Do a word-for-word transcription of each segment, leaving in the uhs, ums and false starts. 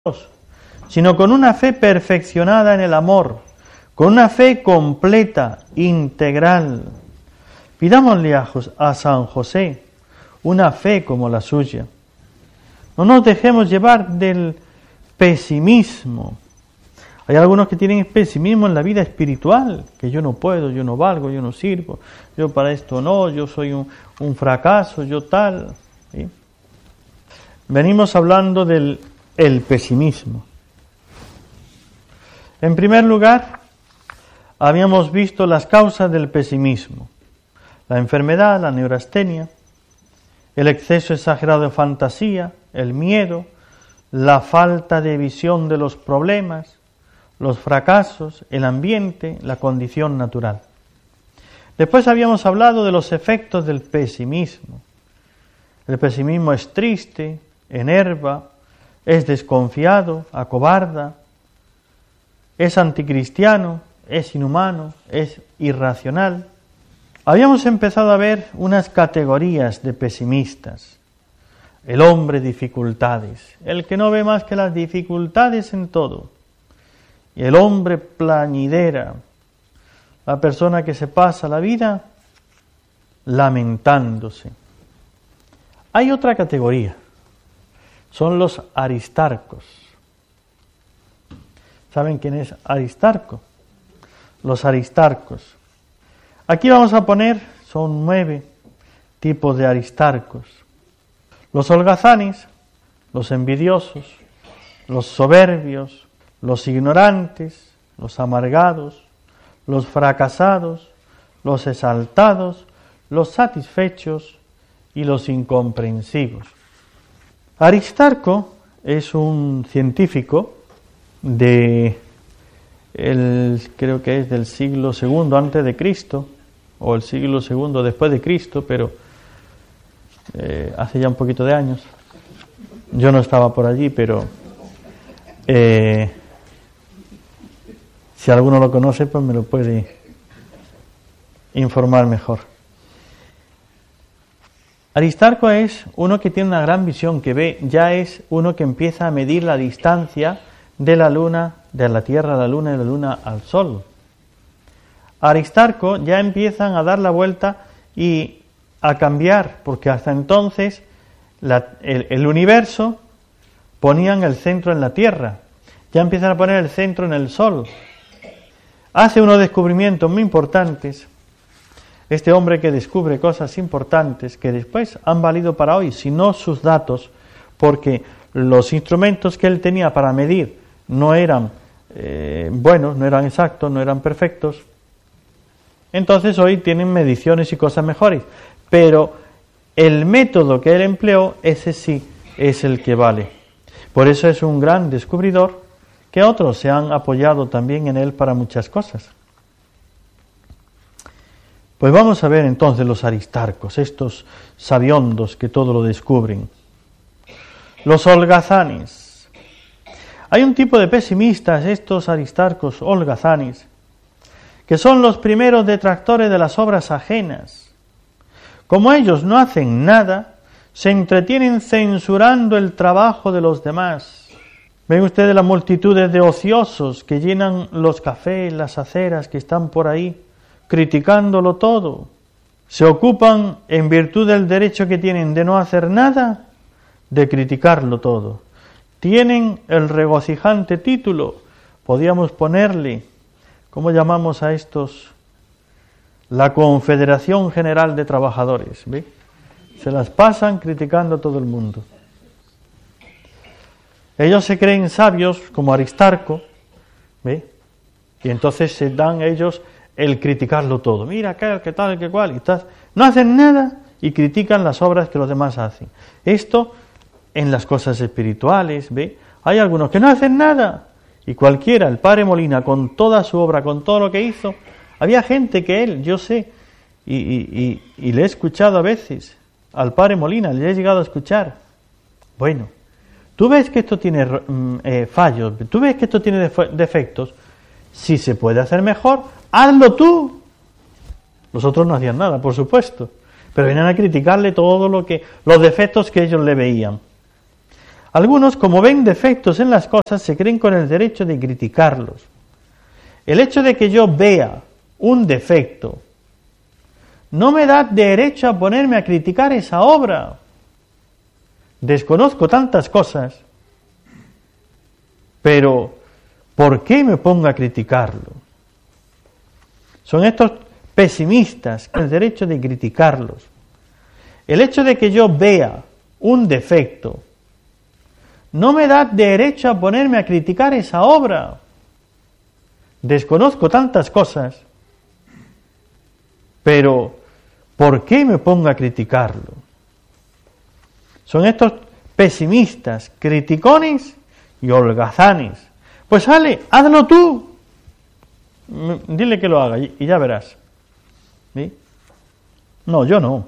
sino con una fe perfeccionada en el amor, con una fe completa, integral. Pidámosle a, a San José una fe como la suya. No nos dejemos llevar del pesimismo. Hay algunos que tienen pesimismo en la vida espiritual, que yo no puedo, yo no valgo, yo no sirvo, yo para esto no, yo soy un, un fracaso, yo tal. ¿Sí? Venimos hablando del el pesimismo. En primer lugar, habíamos visto las causas del pesimismo: la enfermedad, la neurastenia, el exceso exagerado de fantasía, el miedo, la falta de visión de los problemas, los fracasos, el ambiente, la condición natural. Después habíamos hablado de los efectos del pesimismo. El pesimismo es triste, enerva, es desconfiado, acobarda, es anticristiano, es inhumano, es irracional. Habíamos empezado a ver unas categorías de pesimistas. El hombre dificultades, el que no ve más que las dificultades en todo. Y el hombre plañidera, la persona que se pasa la vida lamentándose. Hay otra categoría, son los aristarcos. ¿Saben quién es Aristarco? Los aristarcos. Aquí vamos a poner, son nueve tipos de aristarcos. Los holgazanes, los envidiosos, los soberbios, los ignorantes, los amargados, los fracasados, los exaltados, los satisfechos y los incomprensivos. Aristarco es un científico de, el, creo que es del siglo segundo antes de Cristo, o el siglo segundo después de Cristo, pero eh, hace ya un poquito de años. Yo no estaba por allí, pero eh, si alguno lo conoce, pues me lo puede informar mejor. Aristarco es uno que tiene una gran visión, que ve, ya es uno que empieza a medir la distancia de la luna, de la Tierra a la luna y de la luna al Sol. Aristarco ya empiezan a dar la vuelta y a cambiar, porque hasta entonces la, el, el universo ponían el centro en la Tierra, ya empiezan a poner el centro en el Sol. Hace unos descubrimientos muy importantes, este hombre que descubre cosas importantes que después han valido para hoy, si no sus datos, porque los instrumentos que él tenía para medir no eran eh, buenos, no eran exactos, no eran perfectos. Entonces hoy tienen mediciones y cosas mejores, pero el método que él empleó, ese sí es el que vale. Por eso es un gran descubridor, que otros se han apoyado también en él para muchas cosas. Pues vamos a ver entonces los aristarcos, estos sabiondos que todo lo descubren. Los holgazanes. Hay un tipo de pesimistas, estos aristarcos holgazanes, que son los primeros detractores de las obras ajenas. Como ellos no hacen nada, se entretienen censurando el trabajo de los demás. Ven ustedes las multitudes de ociosos que llenan los cafés, las aceras que están por ahí, criticándolo todo. Se ocupan, en virtud del derecho que tienen de no hacer nada, de criticarlo todo. Tienen el regocijante título, podríamos ponerle, ¿cómo llamamos a estos? La Confederación General de Trabajadores, ¿ve? Se las pasan criticando a todo el mundo. Ellos se creen sabios, como Aristarco, ¿ve? Y entonces se dan ellos el criticarlo todo. Mira, qué, qué tal, qué cual, y tal. No hacen nada y critican las obras que los demás hacen. Esto en las cosas espirituales, ¿ve? Hay algunos que no hacen nada. Y cualquiera, el padre Molina, con toda su obra, con todo lo que hizo, había gente que él, yo sé, y, y, y, y le he escuchado a veces, al padre Molina, le he llegado a escuchar. Bueno, tú ves que esto tiene eh, fallos, tú ves que esto tiene defectos, si se puede hacer mejor, hazlo tú. Los otros no hacían nada, por supuesto, pero venían a criticarle todo lo que, los defectos que ellos le veían. Algunos, como ven defectos en las cosas, se creen con el derecho de criticarlos. El hecho de que yo vea un defecto no me da derecho a ponerme a criticar esa obra. Desconozco tantas cosas, pero ¿por qué me pongo a criticarlo? Son estos pesimistas con el derecho de criticarlos. El hecho de que yo vea un defecto no me da derecho a ponerme a criticar esa obra. Desconozco tantas cosas, pero ¿por qué me pongo a criticarlo? Son estos pesimistas, criticones y holgazanes. Pues Ale, hazlo tú. Dile que lo haga y ya verás. ¿Sí? No, yo no.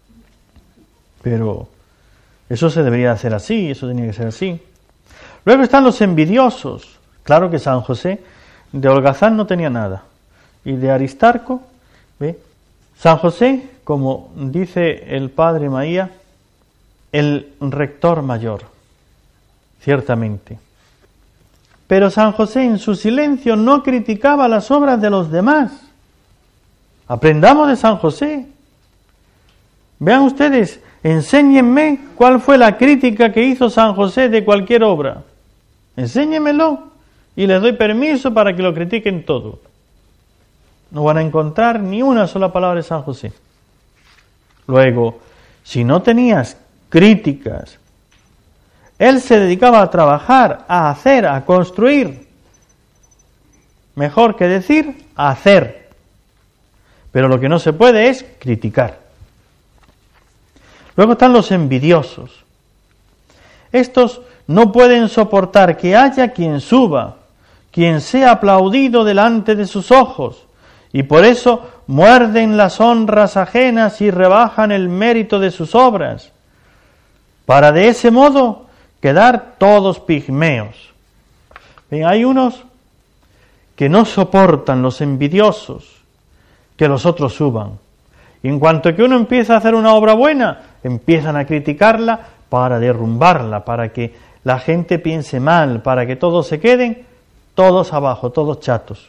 Pero eso se debería hacer así, eso tenía que ser así. Luego están los envidiosos. Claro que San José de holgazán no tenía nada. Y de Aristarco, ¿ve? San José, como dice el padre Maía, el rector mayor, ciertamente. Pero San José en su silencio no criticaba las obras de los demás. Aprendamos de San José. Vean ustedes, enséñenme cuál fue la crítica que hizo San José de cualquier obra. Enséñenmelo y les doy permiso para que lo critiquen todo. No van a encontrar ni una sola palabra de San José. Luego, si no tenías críticas, él se dedicaba a trabajar, a hacer, a construir. Mejor que decir, a hacer. Pero lo que no se puede es criticar. Luego están los envidiosos. Estos no pueden soportar que haya quien suba, quien sea aplaudido delante de sus ojos, y por eso muerden las honras ajenas y rebajan el mérito de sus obras, para de ese modo quedar todos pigmeos. Bien, hay unos que no soportan, los envidiosos, que los otros suban. Y en cuanto que uno empieza a hacer una obra buena, empiezan a criticarla para derrumbarla, para que la gente piense mal, para que todos se queden todos abajo, todos chatos.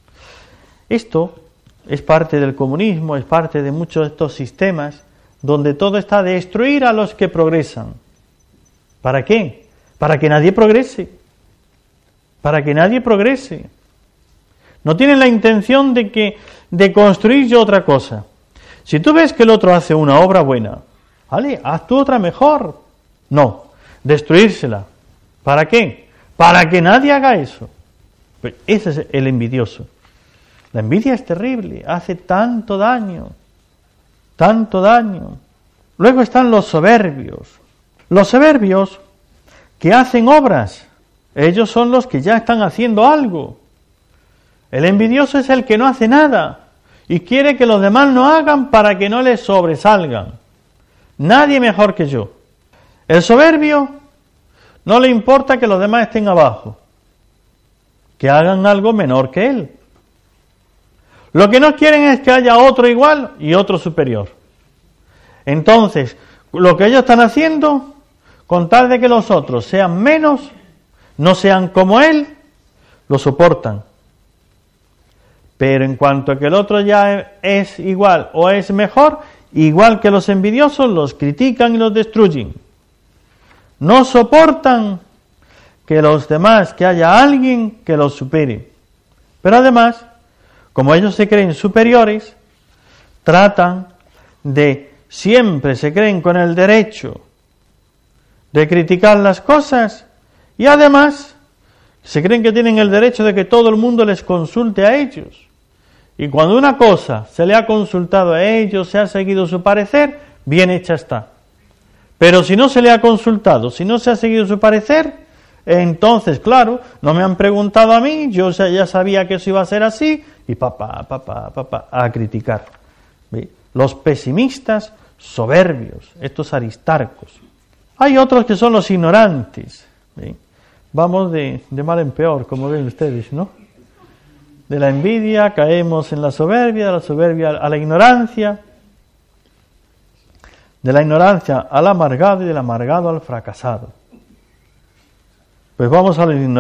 Esto es parte del comunismo, es parte de muchos de estos sistemas donde todo está de destruir a los que progresan. ¿Para qué? Para que nadie progrese. Para que nadie progrese. No tienen la intención de que de construir yo otra cosa. Si tú ves que el otro hace una obra buena, vale, haz tú otra mejor. No, destruírsela. ¿Para qué? Para que nadie haga eso. Pues ese es el envidioso. La envidia es terrible, hace tanto daño, tanto daño. Luego están los soberbios. Los soberbios que hacen obras, ellos son los que ya están haciendo algo. El envidioso es el que no hace nada y quiere que los demás no hagan para que no les sobresalgan. Nadie mejor que yo. El soberbio no le importa que los demás estén abajo, que hagan algo menor que él. Lo que no quieren es que haya otro igual y otro superior. Entonces, lo que ellos están haciendo, con tal de que los otros sean menos, no sean como él, lo soportan. Pero en cuanto a que el otro ya es igual o es mejor, igual que los envidiosos, los critican y los destruyen. No soportan que los demás, que haya alguien que los supere. Pero además, como ellos se creen superiores, tratan de, siempre se creen con el derecho de criticar las cosas y además se creen que tienen el derecho de que todo el mundo les consulte a ellos. Y cuando una cosa se le ha consultado a ellos, se ha seguido su parecer, bien hecha está. Pero si no se le ha consultado, si no se ha seguido su parecer, entonces, claro, no me han preguntado a mí, yo ya sabía que eso iba a ser así, y papá, papá, papá, a criticar. ¿Ve? Los pesimistas soberbios, estos aristarcos. Hay otros que son los ignorantes. ¿Ve? Vamos de, de mal en peor, como ven ustedes, ¿no? De la envidia caemos en la soberbia, de la soberbia a la ignorancia, de la ignorancia al amargado y del amargado al fracasado. Pues vamos a los